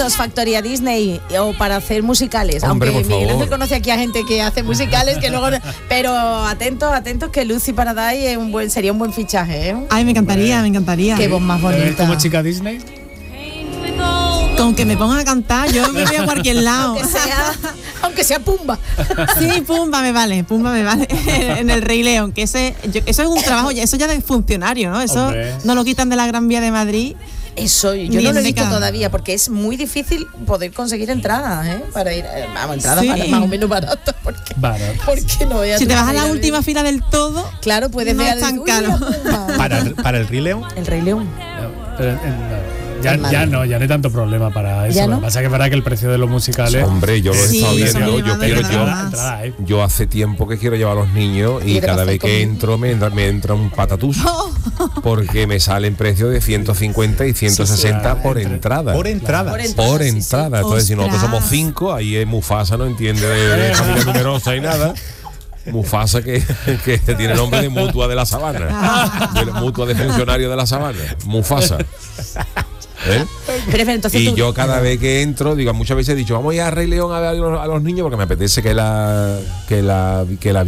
atentos, Factoría Disney, o para hacer musicales. Hombre, aunque por Miguel favor. Ángel conoce aquí a gente que hace musicales, que luego, pero atentos, que Lucy Paradise sería un buen fichaje, ¿eh? Ay, me encantaría. Qué voz más ¿Te ves bonita. como chica Disney? Con que me pongan a cantar, yo me voy a cualquier lado. Aunque sea Pumba. Sí, Pumba me vale en el Rey León, que eso es un trabajo, eso ya de funcionario, ¿no? Eso Hombre. no lo quitan de la Gran Vía de Madrid. Eso, yo Ni no en lo he visto década. todavía, porque es muy difícil poder conseguir entradas, ¿eh? Para ir, entradas Sí. más o menos baratas, porque no veas Si tú te vas a ir la ver. última fila del todo, Claro, puedes no ver es tan uy, caro. la Pumba. ¿Para el Rey León? El Rey León. Pero, ya no hay tanto problema para eso. ¿Ya Lo no? que pasa es que es verdad que el precio de los musicales. Hombre, yo lo he Sí, estado eso me viendo. he Yo quiero llevado yo. más. Entrada, ¿eh? Yo hace tiempo que quiero llevar a los niños y ¿Quiere cada pasar vez que conmigo? entro me entra un patatús porque me salen precios de 150 y 160 Sí, por entrada. Por entrada. Por entrada. Por sí, sí. entrada. Entonces, si nosotros Ostras. somos 5, ahí es Mufasa, no entiende de familia numerosa y nada. Mufasa que tiene nombre de mutua de la sabana. De mutua de funcionario de la sabana. Mufasa. ¿Eh? Pero entonces Y tú- yo cada vez que entro, digo, muchas veces he dicho, vamos a ir a Rey León a ver a los niños porque me apetece que la